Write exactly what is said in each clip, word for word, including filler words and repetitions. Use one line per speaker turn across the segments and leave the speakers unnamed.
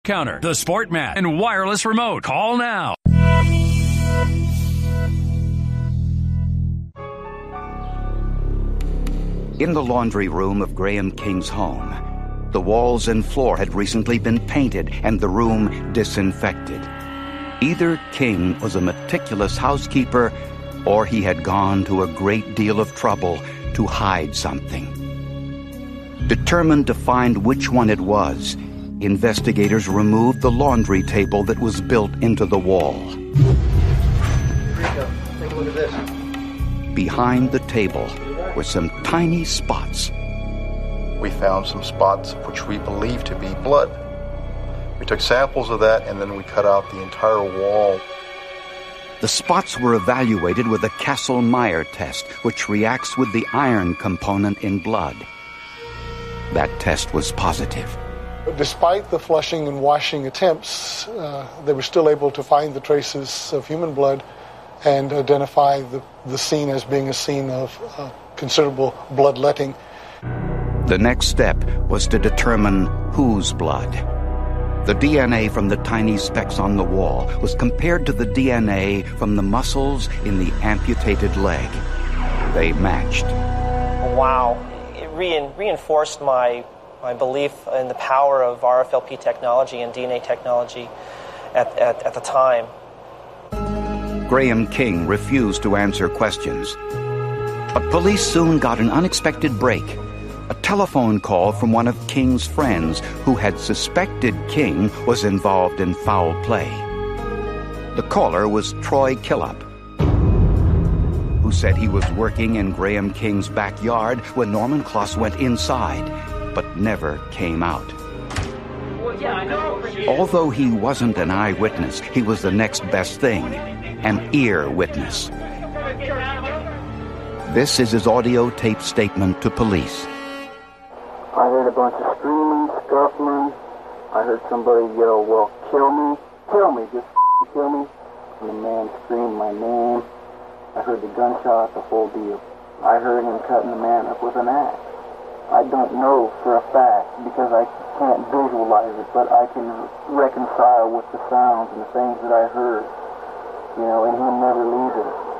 counter, the sport mat, and wireless remote. Call now.
In the laundry room of Graham King's home, the walls and floor had recently been painted and the room disinfected. Either King was a meticulous housekeeper or he had gone to a great deal of trouble to hide something. Determined to find which one it was, investigators removed the laundry table that was built into the wall.
Here you go. Take a look at this.
Behind the table were some tiny spots.
We found some spots which we believe to be blood. We took samples of that and then we cut out the entire wall.
The spots were evaluated with a Kastle-Meyer test, which reacts with the iron component in blood. That test was positive.
Despite the flushing and washing attempts, uh, they were still able to find the traces of human blood and identify the, the scene as being a scene of uh, considerable bloodletting.
The next step was to determine whose blood. The D N A from the tiny specks on the wall was compared to the D N A from the muscles in the amputated leg. They matched.
Wow. It re- reinforced my, my belief in the power of R F L P technology and D N A technology at, at, at the time.
Graham King refused to answer questions. But police soon got an unexpected break. A telephone call from one of King's friends who had suspected King was involved in foul play. The caller was Troy Killop, who said he was working in Graham King's backyard when Norman Kloss went inside, but never came out. Although he wasn't an eyewitness, he was the next best thing, an ear witness. This is his audio tape statement to police.
I heard a bunch of screaming, scuffling. I heard somebody yell, well, kill me, kill me, just kill me. And the man screamed my name. I heard the gunshot, the whole deal. I heard him cutting the man up with an axe. I don't know for a fact because I can't visualize it, but I can reconcile with the sounds and the things that I heard. You know, and he'll never leave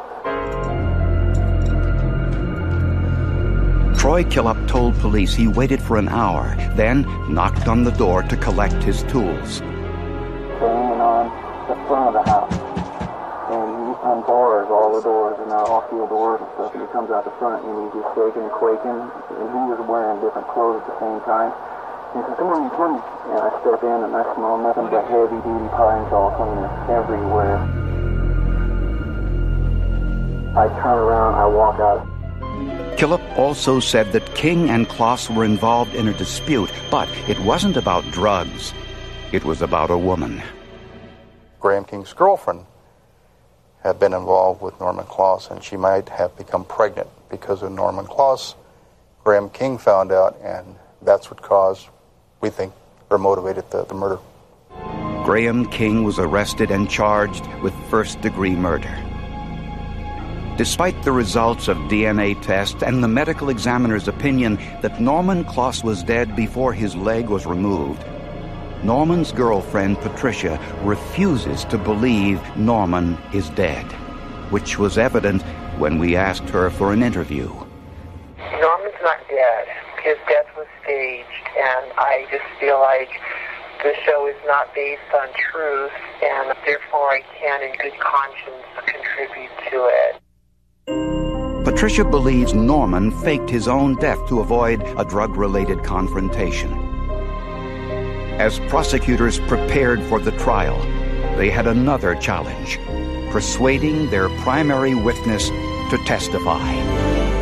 it.
Troy Killop told police he waited for an hour, then knocked on the door to collect his tools.
Hanging on the front of the house. And he unbars all the doors and off-field doors and stuff, and he comes out the front and he's just shaking and quaking, and he was wearing different clothes at the same time. And he says, come on, come on. And I step in and I smell nothing but heavy-duty pine saw cleaner everywhere. I turn around, I walk out.
Killop also said that King and Kloss were involved in a dispute, but it wasn't about drugs. It was about a woman.
Graham King's girlfriend had been involved with Norman Kloss, and she might have become pregnant because of Norman Kloss. Graham King found out, and that's what caused, we think, or motivated the, the murder.
Graham King was arrested and charged with first-degree murder. Despite the results of D N A tests and the medical examiner's opinion that Norman Kloss was dead before his leg was removed, Norman's girlfriend, Patricia, refuses to believe Norman is dead, which was evident when we asked her for an interview.
Norman's not dead. His death was staged, and I just feel like the show is not based on truth, and therefore I can, in good conscience, contribute to it.
Patricia believes Norman faked his own death to avoid a drug-related confrontation. As prosecutors prepared for the trial, they had another challenge, persuading their primary witness to testify.